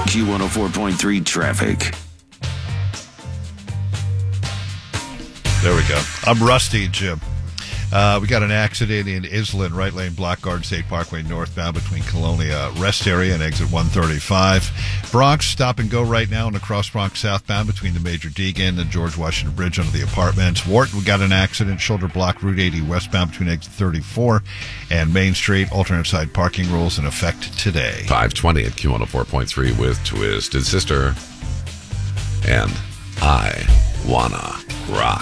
Q104.3 traffic. There we go. I'm rusty, Jim. We got an accident in Island, right lane, Black Garden State Parkway, northbound between Colonia Rest Area and exit 135. Bronx, stop and go right now, and across Bronx southbound between the Major Deegan and George Washington Bridge under the apartments. Wharton, we got an accident, shoulder block, Route 80 westbound between exit 34 and Main Street. Alternate side parking rules in effect today. 520 at Q104.3 with Twisted Sister. And I Wanna Rock.